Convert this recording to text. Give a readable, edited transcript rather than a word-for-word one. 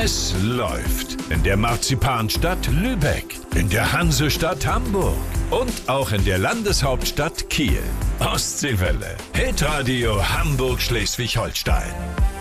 Es läuft in der Marzipanstadt Lübeck, in der Hansestadt Hamburg und auch in der Landeshauptstadt Kiel. Ostseewelle, Hitradio Hamburg-Schleswig-Holstein.